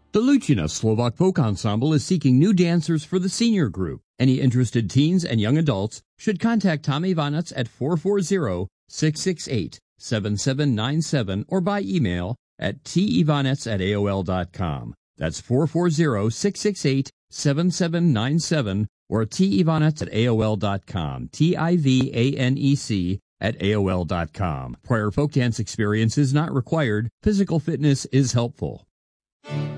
The Lucina Slovak Folk Ensemble is seeking new dancers for the senior group. Any interested teens and young adults should contact Tom Ivanitz at 440-668-7797 or by email at tivanetz@aol.com. That's 440-668-7797 or tivanetz@aol.com. TIVANEC@aol.com. Prior folk dance experience is not required. Physical fitness is helpful.